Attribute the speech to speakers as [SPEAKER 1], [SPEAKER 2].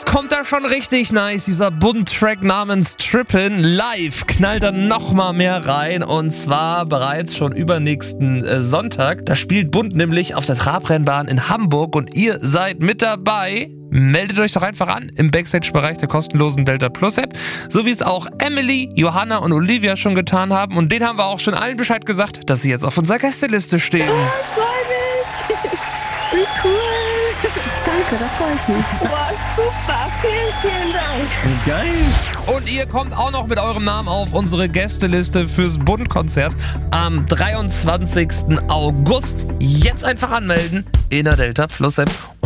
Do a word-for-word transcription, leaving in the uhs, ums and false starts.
[SPEAKER 1] kommt da schon richtig nice. Dieser Bund-Track namens Trippin' live knallt dann nochmal mehr rein. Und zwar bereits schon übernächsten äh, Sonntag. Da spielt Bund nämlich auf der Trabrennbahn in Hamburg und ihr seid mit dabei. Meldet euch doch einfach an im Backstage-Bereich der kostenlosen Delta Plus App, so wie es auch Emily, Johanna und Olivia schon getan haben. Und denen haben wir auch schon allen Bescheid gesagt, dass sie jetzt auf unserer Gästeliste stehen.
[SPEAKER 2] Oh, freu mich! Wie cool! Danke, da freue ich mich. Boah, super! Vielen, vielen Dank!
[SPEAKER 3] Geil!
[SPEAKER 1] Und ihr kommt auch noch mit eurem Namen auf unsere Gästeliste fürs Bund-Konzert am dreiundzwanzigsten August. Jetzt einfach anmelden in der Delta Plus App. Und